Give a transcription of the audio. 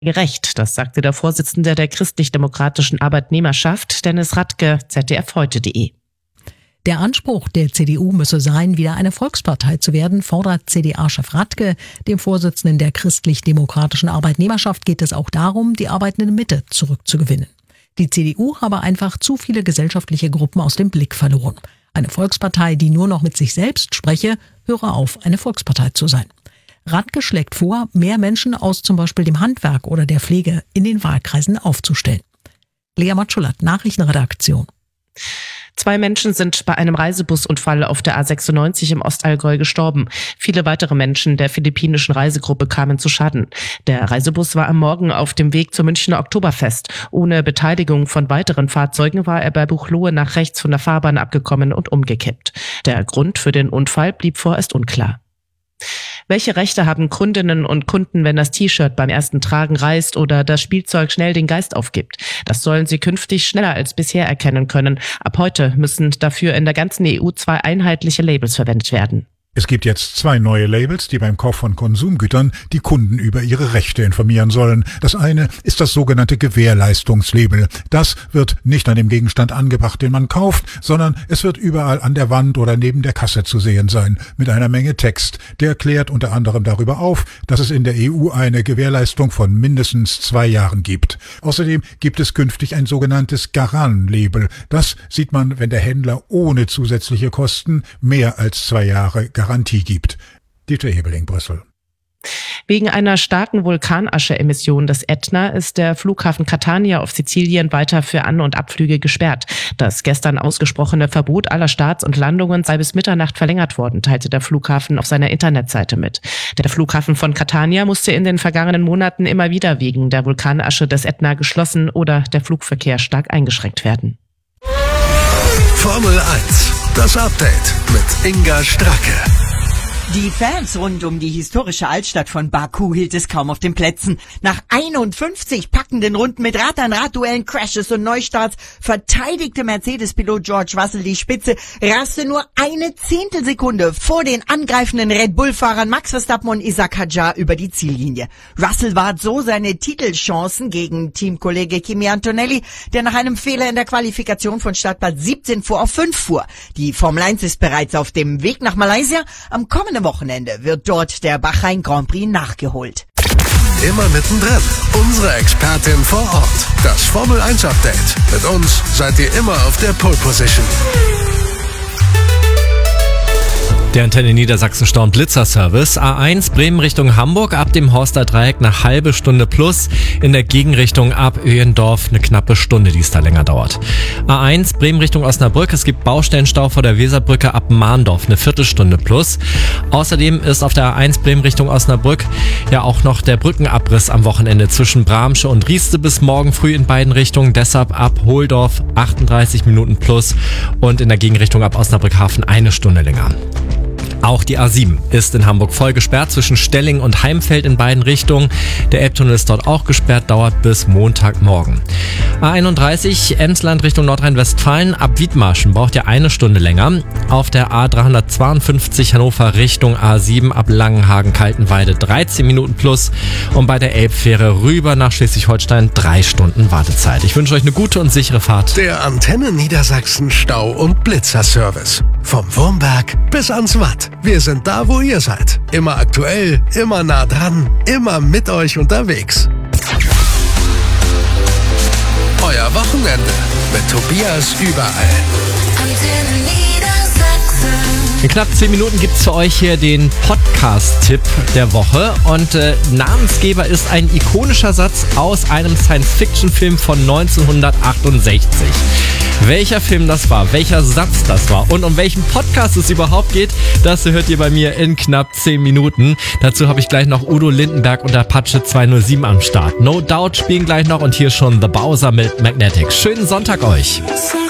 gerecht. Das sagte der Vorsitzende der Christlich-Demokratischen Arbeitnehmerschaft, Dennis Radke, ZDF-heute.de. Der Anspruch der CDU müsse sein, wieder eine Volkspartei zu werden, fordert CDA-Chef Radke. Dem Vorsitzenden der Christlich-Demokratischen Arbeitnehmerschaft geht es auch darum, die arbeitende Mitte zurückzugewinnen. Die CDU habe einfach zu viele gesellschaftliche Gruppen aus dem Blick verloren. Eine Volkspartei, die nur noch mit sich selbst spreche, höre auf, eine Volkspartei zu sein. Radke schlägt vor, mehr Menschen aus zum Beispiel dem Handwerk oder der Pflege in den Wahlkreisen aufzustellen. Lea Matschulat, Nachrichtenredaktion. 2 Menschen sind bei einem Reisebusunfall auf der A96 im Ostallgäu gestorben. Viele weitere Menschen der philippinischen Reisegruppe kamen zu Schaden. Der Reisebus war am Morgen auf dem Weg zum Münchner Oktoberfest. Ohne Beteiligung von weiteren Fahrzeugen war er bei Buchloe nach rechts von der Fahrbahn abgekommen und umgekippt. Der Grund für den Unfall blieb vorerst unklar. Welche Rechte haben Kundinnen und Kunden, wenn das T-Shirt beim ersten Tragen reißt oder das Spielzeug schnell den Geist aufgibt? Das sollen sie künftig schneller als bisher erkennen können. Ab heute müssen dafür in der ganzen EU 2 einheitliche Labels verwendet werden. Es gibt jetzt 2 neue Labels, die beim Kauf von Konsumgütern die Kunden über ihre Rechte informieren sollen. Das eine ist das sogenannte Gewährleistungslabel. Das wird nicht an dem Gegenstand angebracht, den man kauft, sondern es wird überall an der Wand oder neben der Kasse zu sehen sein, mit einer Menge Text. Der klärt unter anderem darüber auf, dass es in der EU eine Gewährleistung von mindestens 2 Jahren gibt. Außerdem gibt es künftig ein sogenanntes Garant-Label. Das sieht man, wenn der Händler ohne zusätzliche Kosten mehr als 2 Jahre Garantie gibt. Dieter Ebeling, Brüssel. Wegen einer starken Vulkanasche-Emission des Ätna ist der Flughafen Catania auf Sizilien weiter für An- und Abflüge gesperrt. Das gestern ausgesprochene Verbot aller Starts und Landungen sei bis Mitternacht verlängert worden, teilte der Flughafen auf seiner Internetseite mit. Der Flughafen von Catania musste in den vergangenen Monaten immer wieder wegen der Vulkanasche des Ätna geschlossen oder der Flugverkehr stark eingeschränkt werden. Formel 1, das Update mit Inga Stracke. Die Fans rund um die historische Altstadt von Baku hielt es kaum auf den Plätzen. Nach 51 packenden Runden mit Rad-an-Rad-Duellen, Crashes und Neustarts verteidigte Mercedes-Pilot George Russell die Spitze, raste nur eine Zehntelsekunde vor den angreifenden Red Bull-Fahrern Max Verstappen und Isaac Hadjar über die Ziellinie. Russell wahrt so seine Titelchancen gegen Teamkollege Kimi Antonelli, der nach einem Fehler in der Qualifikation von Startplatz 17 auf 5 fuhr. Die Formel 1 ist bereits auf dem Weg nach Malaysia. Am kommenden Wochenende wird dort der Bahrain Grand Prix nachgeholt. Immer mittendrin. Unsere Expertin vor Ort. Das Formel 1 Update. Mit uns seid ihr immer auf der Pole Position. Der Antenne Niedersachsen Stau- Blitzer-Service. A1 Bremen Richtung Hamburg ab dem Horster Dreieck eine halbe Stunde plus. In der Gegenrichtung ab Öhendorf eine knappe Stunde, die es da länger dauert. A1 Bremen Richtung Osnabrück. Es gibt Baustellenstau vor der Weserbrücke ab Mahndorf eine Viertelstunde plus. Außerdem ist auf der A1 Bremen Richtung Osnabrück ja auch noch der Brückenabriss am Wochenende zwischen Bramsche und Rieste bis morgen früh in beiden Richtungen. Deshalb ab Holdorf 38 Minuten plus und in der Gegenrichtung ab Osnabrück-Hafen eine Stunde länger. Auch die A7 ist in Hamburg voll gesperrt zwischen Stelling und Heimfeld in beiden Richtungen. Der Elbtunnel ist dort auch gesperrt, dauert bis Montagmorgen. A31 Emsland Richtung Nordrhein-Westfalen ab Wiedmarschen braucht ihr eine Stunde länger. Auf der A352 Hannover Richtung A7 ab Langenhagen-Kaltenweide 13 Minuten plus und bei der Elbfähre rüber nach Schleswig-Holstein 3 Stunden Wartezeit. Ich wünsche euch eine gute und sichere Fahrt. Der Antenne Niedersachsen Stau- und Blitzer-Service. Vom Wurmberg bis ans Watt. Wir sind da, wo ihr seid. Immer aktuell, immer nah dran, immer mit euch unterwegs. Euer Wochenende mit Tobias überall. Antenne Niedersachsen. In knapp 10 Minuten gibt's für euch hier den Podcast-Tipp der Woche und Namensgeber ist ein ikonischer Satz aus einem Science-Fiction-Film von 1968. Welcher Film das war, welcher Satz das war und um welchen Podcast es überhaupt geht, das hört ihr bei mir in knapp 10 Minuten. Dazu habe ich gleich noch Udo Lindenberg und Apache 207 am Start. No Doubt spielen gleich noch und hier schon The Bowser mit Magnetic. Schönen Sonntag euch.